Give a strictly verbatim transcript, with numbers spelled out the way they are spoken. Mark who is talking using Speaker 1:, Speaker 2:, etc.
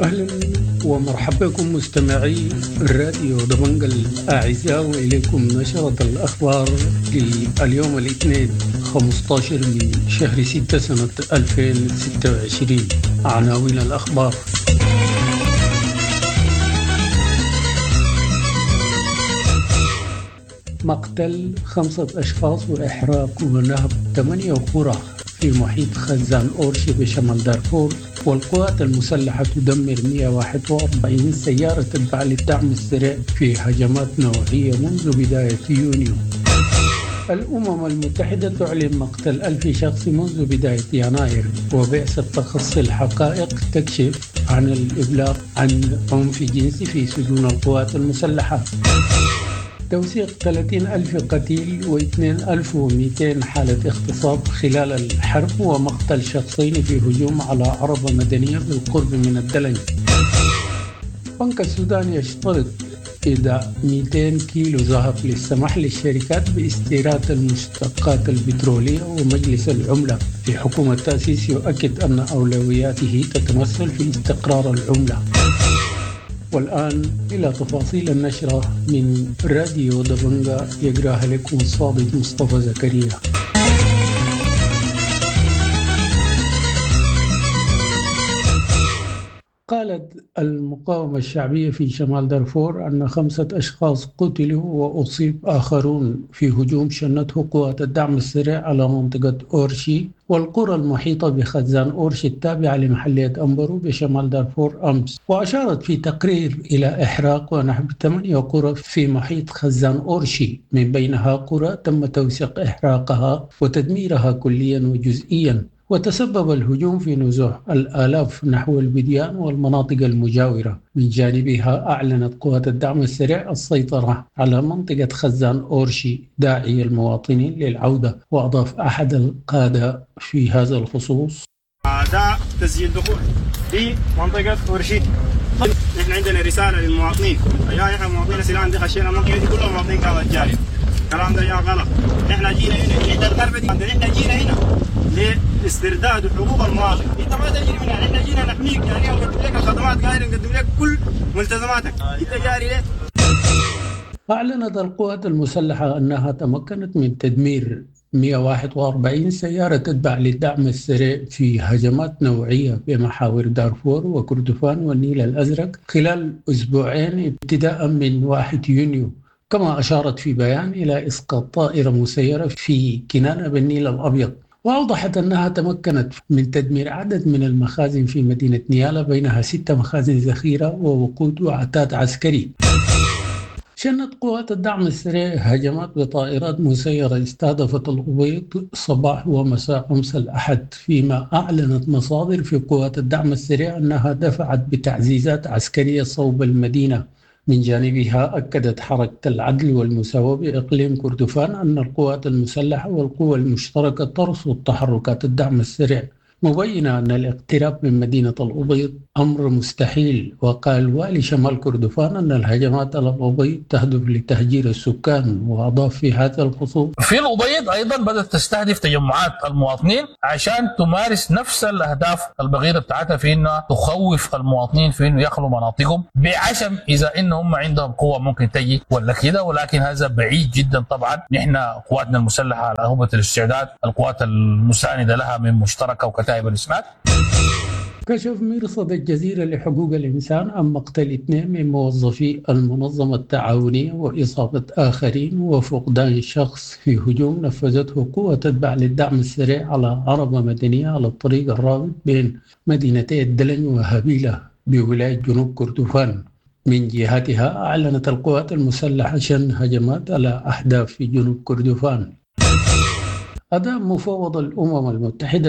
Speaker 1: أهلا ومرحبا بكم مستمعي الراديو دمنق الأعزاء، وإليكم نشرة الأخبار لليوم الاثنين خمسة عشر من شهر ستة سنة ألفين وستة وعشرين. عناوين الأخبار: مقتل خمسة أشخاص وإحراق ونهب ثمانية قرى في محيط خزان أورشي بشمال دارفور، والقوات المسلحة تدمر مئة وواحد وأربعين سيارة تتبع للدعم السريع في هجمات نوعية منذ بداية يونيو. الأمم المتحدة تعلن مقتل ألف شخص منذ بداية يناير، وبعثة تخصي الحقائق تكشف عن الإبلاغ عن عنف جنسي في سجون القوات المسلحة. توثيق ثلاثين ألف قتيل واثنين ألف ومئتين حالة اغتصاب خلال الحرب، ومقتل شخصين في هجوم على عربة مدنية بالقرب من الدلنج. بنك السودان يشترط إيداع مئتين كيلو ذهب للسماح للشركات باستيراد المشتقات البترولية، ومجلس العملة في حكومة التأسيس يؤكد أن أولوياته تتمثل في استقرار العملة. والآن إلى تفاصيل النشرة من راديو دبنجا، يقرأها لكم الصادق مصطفى زكريا. قالت المقاومة الشعبية في شمال دارفور أن خمسة أشخاص قتلوا وأصيب آخرون في هجوم شنته قوات الدعم السريع على منطقة أورشي والقرى المحيطة بخزان أورشي التابعة لمحلية أمبرو بشمال دارفور أمس. وأشارت في تقرير إلى إحراق ونهب ثمانية قرى في محيط خزان أورشي، من بينها قرى تم توثيق إحراقها وتدميرها كليا وجزئيا، وتسبب الهجوم في نزوح الآلاف نحو البديان والمناطق المجاورة. من جانبها أعلنت قوات الدعم السريع السيطرة على منطقة خزان أورشي داعي المواطنين للعودة. وأضاف أحد القادة في هذا الخصوص:
Speaker 2: ده تسجيل دخول في منطقة أورشي. نحن عندنا رسالة للمواطنين، يا إحنا مواطنين سلاح عندي خشينا المنطقة دي كلها مواطنين كانوا رجالين. الكلام ده يا غلط. نحن جينا هنا نحن الضربة دي نحن جينا هنا لاسترداد حقوق المواطن. انت ما تجري منها، احنا جينا نحميك يعني ونقدم لك الخدمات، قاعدين نقدم لك كل ملتزماتك. انت جاري ليه؟
Speaker 1: أعلنت القوات المسلحة أنها تمكنت من تدمير مئة وواحد وأربعين سيارة تتبع للدعم السريع في هجمات نوعية بمحاور دارفور وكردفان والنيل الأزرق خلال أسبوعين ابتداء من واحد يونيو. كما أشارت في بيان إلى إسقاط طائرة مسيرة في كنانة بالنيل الأبيض. وأوضحت أنها تمكنت من تدمير عدد من المخازن في مدينة نيالا، بينها ست مخازن ذخيرة ووقود وعتاد عسكري. شنت قوات الدعم السريع هجمات بطائرات مسيرة استهدفت الأبيض صباح ومساء أمس الأحد، فيما أعلنت مصادر في قوات الدعم السريع أنها دفعت بتعزيزات عسكرية صوب المدينة. من جانبها أكدت حركة العدل والمساواة بإقليم كردفان أن القوات المسلحة والقوى المشتركة ترصد تحركات الدعم السريع، مبينة أن الاقتراب من مدينة الأبيض أمر مستحيل. وقال والي شمال كردفان أن الهجمات على الأبيض تهدف لتهجير السكان. وأضاف في هذا الخصوص:
Speaker 3: في الأبيض أيضا بدأت تستهدف تجمعات المواطنين عشان تمارس نفس الأهداف البغيضة بتاعتها في أنها تخوف المواطنين في أنه يخلوا مناطقهم بعشم إذا إنهم عندهم قوة ممكن تجي ولا كده، ولكن هذا بعيد جدا. طبعا نحن قواتنا المسلحة على هبة الاستعداد، القوات المساندة لها من مشتركة وكتائب الإسناد.
Speaker 1: كشف مرصد الجزيرة لحقوق الإنسان عن مقتل اثنين من موظفي المنظمة التعاونية وإصابة آخرين وفقدان شخص في هجوم نفذته قوة تتبع للدعم السريع على عربة مدنية على الطريق الرابط بين مدينتي الدلن وهابيلة بولاية جنوب كردفان. من جهتها أعلنت القوات المسلحة شن هجمات على أهداف في جنوب كردفان. أداء مفوض الأمم المتحدة